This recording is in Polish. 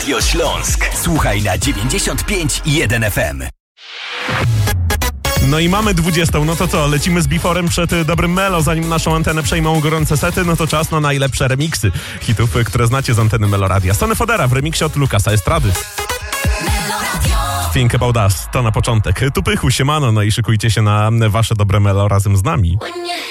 Radio Śląsk. Słuchaj na 95,1 FM. No i mamy 20, no to co, lecimy z biforem przed dobrym Melo, zanim naszą antenę przejmą gorące sety, no to czas na najlepsze remiksy hitów, które znacie z anteny Meloradia. Sonny Fodera w remiksie od Lukasa Estrady. Think About Us, to na początek. Tu Pychu, siemano, no i szykujcie się na wasze dobre Melo razem z nami.